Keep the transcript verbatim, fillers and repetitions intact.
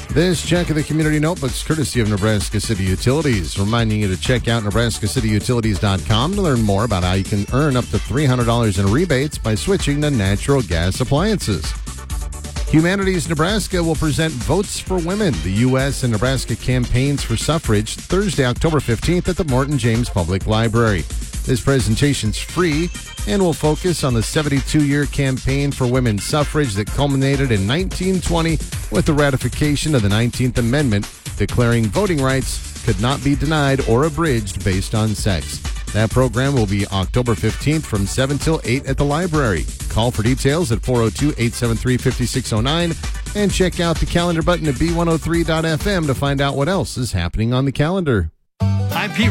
This check of the Community Notebooks courtesy of Nebraska City Utilities, reminding you to check out nebraska city utilities dot com to learn more about how you can earn up to three hundred dollars in rebates by switching to natural gas appliances. Humanities Nebraska will present Votes for Women, the U S and Nebraska Campaigns for Suffrage, Thursday, October fifteenth at the Morton James Public Library. This presentation's free and will focus on the seventy-two-year campaign for women's suffrage that culminated in nineteen twenty with the ratification of the nineteenth Amendment, declaring voting rights could not be denied or abridged based on sex. That program will be October fifteenth from seven till eight at the library. Call for details at four oh two, eight seven three, five six oh nine and check out the calendar button at b one oh three dot f m to find out what else is happening on the calendar.